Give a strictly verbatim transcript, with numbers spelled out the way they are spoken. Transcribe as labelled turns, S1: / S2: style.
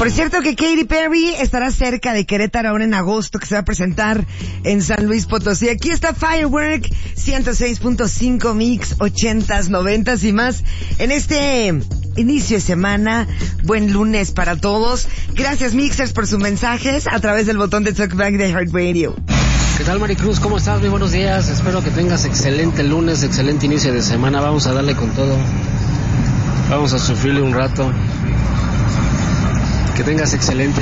S1: Por cierto que Katy Perry estará cerca de Querétaro ahora en agosto, que se va a presentar en San Luis Potosí. Aquí está Firework, ciento seis punto cinco Mix, ochentas, noventas y más. En este inicio de semana, buen lunes para todos. Gracias, Mixers, por sus mensajes a través del botón de Talkback de Heart Radio.
S2: ¿Qué tal, Maricruz? ¿Cómo estás? Muy buenos días. Espero que tengas excelente lunes, excelente inicio de semana. Vamos a darle con todo. Vamos a sufrirle un rato. Que tengas excelente